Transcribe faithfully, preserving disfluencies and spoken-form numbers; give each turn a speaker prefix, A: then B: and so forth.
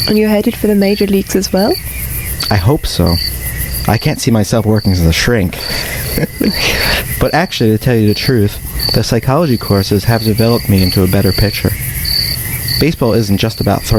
A: And you're headed for the major leagues as well?
B: I hope so. I can't see myself working as a shrink. But actually, to tell you the truth, the psychology courses have developed me into a better pitcher. Baseball isn't just about throwing